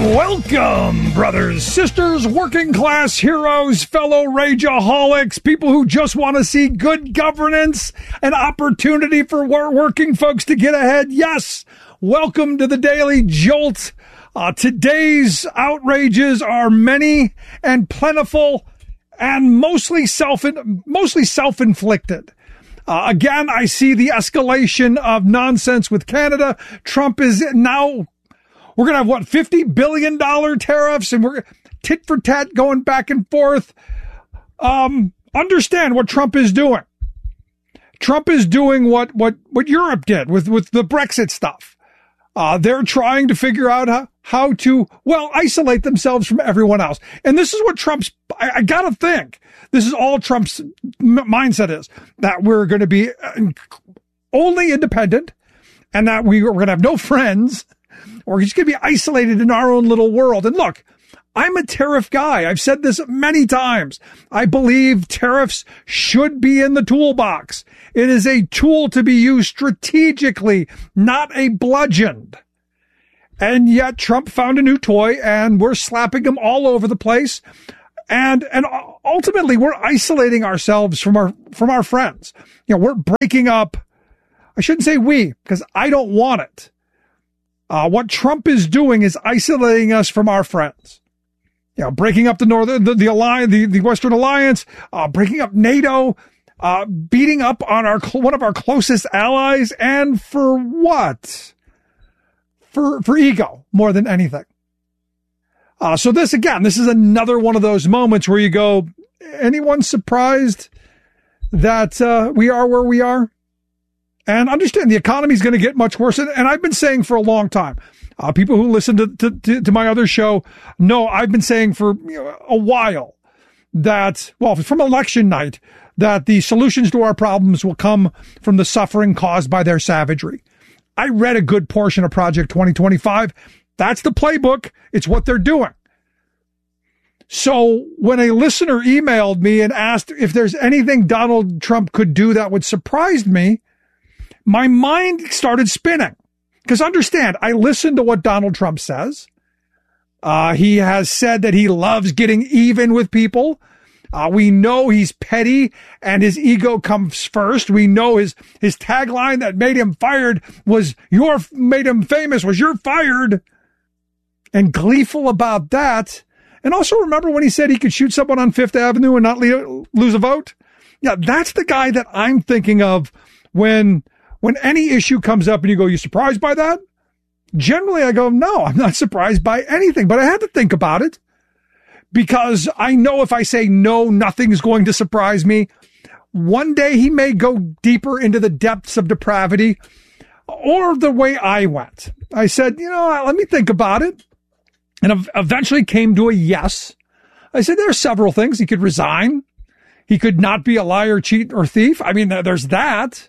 Welcome, brothers, sisters, working class heroes, fellow rageaholics, people who just want to see good governance and opportunity for working folks to get ahead. Yes, welcome to the Daily Jolt. Today's outrages are many and plentiful and mostly self-inflicted. Again, I see the escalation of nonsense with Canada. Trump is now... We're going to have, $50 billion tariffs, and we're tit for tat going back and forth. Understand what Trump is doing. Trump is doing what Europe did with the Brexit stuff. They're trying to figure out how to, isolate themselves from everyone else. And this is what I got to think, this is all Trump's mindset is, that we're going to be only independent and that we're going to have no friends. Or he's going to be isolated in our own little world. And look, I'm a tariff guy. I've said this many times. I believe tariffs should be in the toolbox. It is a tool to be used strategically, not a bludgeon. And yet Trump found a new toy and we're slapping him all over the place. And ultimately we're isolating ourselves from our friends. You know, we're breaking up. I shouldn't say we, because I don't want it. What Trump is doing is isolating us from our friends. You know, breaking up the alliance, the Western Alliance, breaking up NATO, beating up on one of our closest allies, and for what? For ego more than anything. So this is another one of those moments where you go, anyone surprised that we are where we are? And understand the economy is going to get much worse. And I've been saying for a long time, people who listen to my other show know I've been saying for a while that, from election night, that the solutions to our problems will come from the suffering caused by their savagery. I read a good portion of Project 2025. That's the playbook. It's what they're doing. So when a listener emailed me and asked if there's anything Donald Trump could do that would surprise me, my mind started spinning. Because understand, I listen to what Donald Trump says. He has said that he loves getting even with people. We know he's petty and his ego comes first. We know his tagline that made him fired made him famous was "You're fired." And gleeful about that. And also remember when he said he could shoot someone on Fifth Avenue and not lose a vote? Yeah, that's the guy that I'm thinking of when any issue comes up and you go, you surprised by that? Generally, I go, no, I'm not surprised by anything, but I had to think about it because I know if I say no, nothing's going to surprise me. One day he may go deeper into the depths of depravity or the way I went. I said, let me think about it. And eventually came to a yes. I said, there are several things. He could resign. He could not be a liar, cheat, or thief. I mean, there's that.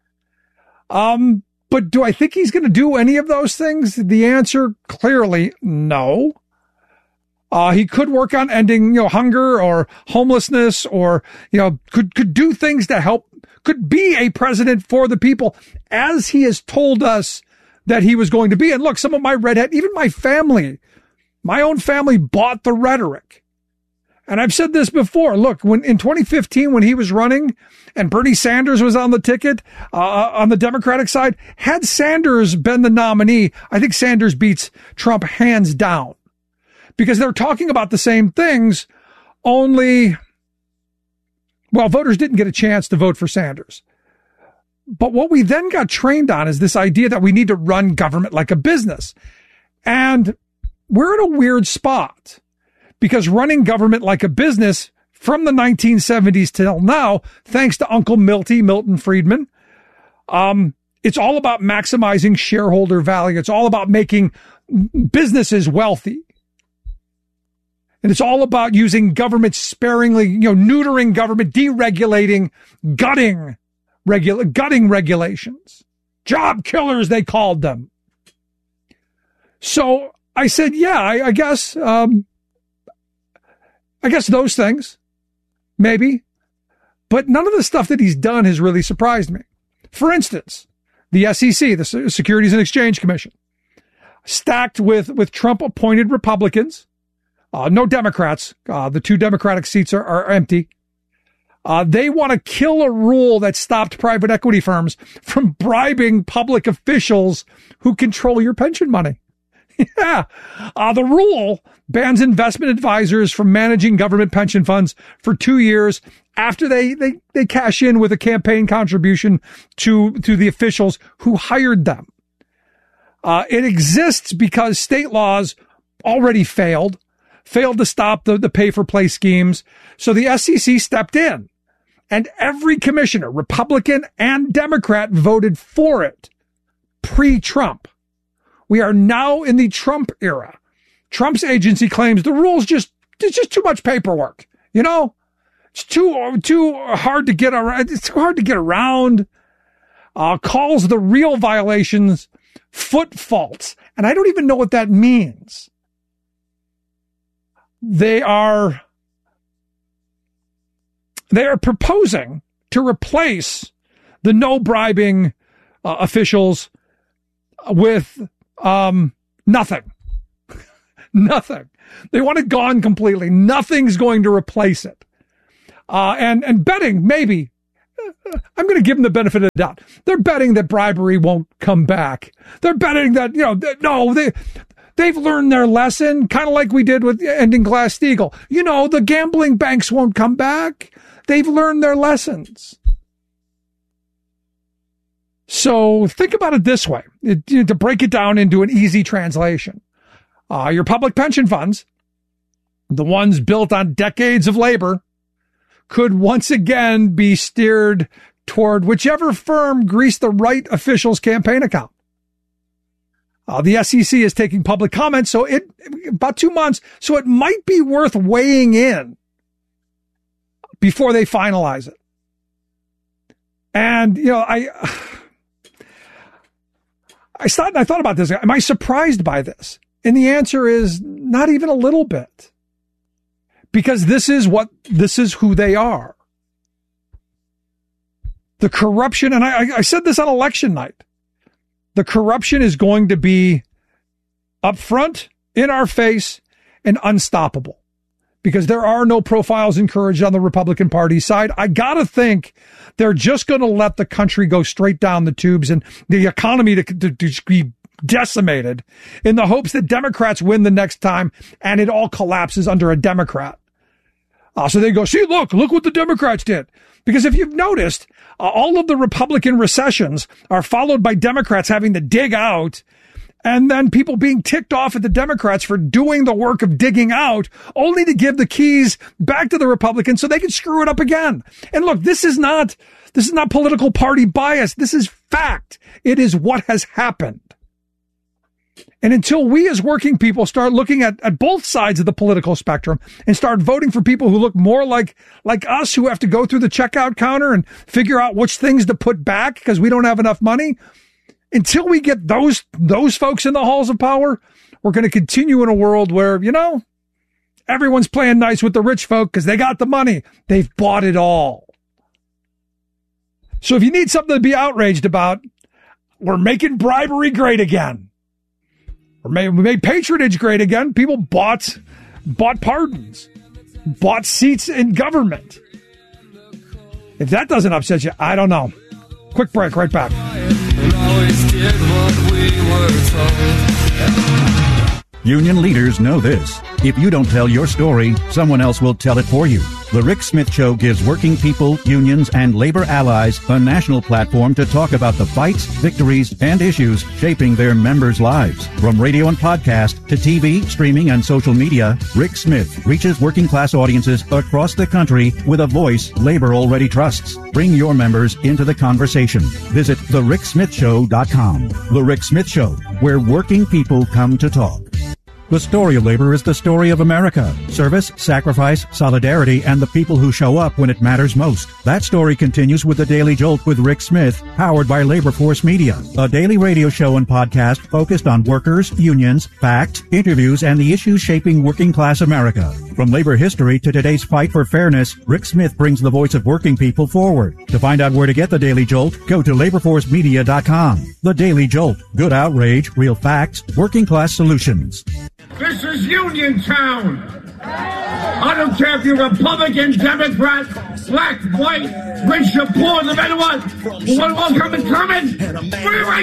But do I think he's going to do any of those things? The answer, clearly, no. He could work on ending, hunger or homelessness or, could do things to help, could be a president for the people as he has told us that he was going to be. And look, some of my redhead, even my own family bought the rhetoric. And I've said this before. Look, in 2015, when he was running and Bernie Sanders was on the ticket, on the Democratic side, had Sanders been the nominee, I think Sanders beats Trump hands down because they're talking about the same things. Only, voters didn't get a chance to vote for Sanders. But what we then got trained on is this idea that we need to run government like a business. And we're in a weird spot. Because running government like a business from the 1970s till now, thanks to Uncle Milton Friedman, it's all about maximizing shareholder value. It's all about making businesses wealthy. And it's all about using government sparingly, neutering government, deregulating, gutting regulations. Job killers, they called them. So I said, I guess those things, maybe, but none of the stuff that he's done has really surprised me. For instance, the SEC, the Securities and Exchange Commission. stacked with Trump-appointed Republicans, no Democrats. The 2 Democratic seats are empty. They want to kill a rule that stopped private equity firms from bribing public officials who control your pension money. Yeah. The rule bans investment advisors from managing government pension funds for 2 years after they cash in with a campaign contribution to the officials who hired them. It exists because state laws already failed to stop the pay-for-play schemes. So the SEC stepped in. And every commissioner, Republican and Democrat, voted for it pre-Trump. We are now in the Trump era. Trump's agency claims the rules it's just too much paperwork. You know, it's too hard to get around. It's too hard to get around. Calls the real violations foot faults. And I don't even know what that means. They are proposing to replace the no bribing officials with nothing. Nothing. They want it gone completely. Nothing's going to replace it. And betting, maybe, I'm going to give them the benefit of the doubt. They're betting that bribery won't come back. They're betting that, they've learned their lesson, kind of like we did with ending Glass-Steagall. The gambling banks won't come back. They've learned their lessons. So think about it this way, to break it down into an easy translation. Your public pension funds, the ones built on decades of labor, could once again be steered toward whichever firm greased the right official's campaign account. The SEC is taking public comment, about 2 months, so it might be worth weighing in before they finalize it. And, I thought about this. Am I surprised by this? And the answer is not even a little bit. Because this is who they are. The corruption, and I said this on election night, the corruption is going to be up front, in our face, and unstoppable. Because there are no profiles encouraged on the Republican Party side. I gotta think they're just going to let the country go straight down the tubes and the economy to be decimated in the hopes that Democrats win the next time and it all collapses under a Democrat. So they go, see, look what the Democrats did. Because if you've noticed, all of the Republican recessions are followed by Democrats having to dig out and then people being ticked off at the Democrats for doing the work of digging out, only to give the keys back to the Republicans so they can screw it up again. And look, this is not political party bias. This is fact. It is what has happened. And until we as working people start looking at both sides of the political spectrum and start voting for people who look more like us, who have to go through the checkout counter and figure out which things to put back because we don't have enough money, until we get those folks in the halls of power, we're going to continue in a world where, everyone's playing nice with the rich folk because they got the money. They've bought it all. So if you need something to be outraged about, we're making bribery great again. We made patronage great again. People bought pardons, bought seats in government. If that doesn't upset you, I don't know. Quick break, right back. Union leaders know this. If you don't tell your story, someone else will tell it for you. The Rick Smith Show gives working people, unions, and labor allies a national platform to talk about the fights, victories, and issues shaping their members' lives. From radio and podcast to TV, streaming, and social media, Rick Smith reaches working class audiences across the country with a voice labor already trusts. Bring your members into the conversation. Visit thericksmithshow.com. The Rick Smith Show, where working people come to talk. The story of labor is the story of America. Service, sacrifice, solidarity, and the people who show up when it matters most. That story continues with the Daily Jolt with Rick Smith, powered by Labor Force Media, a daily radio show and podcast focused on workers, unions, facts, interviews, and the issues shaping working class America. From labor history to today's fight for fairness, Rick Smith brings the voice of working people forward. To find out where to get the Daily Jolt, go to laborforcemedia.com. The Daily Jolt. Good outrage, real facts, working class solutions. This is Uniontown. I don't care if you're Republican, Democrat, black, white, rich or poor, no matter what. You want to all come and come in? Free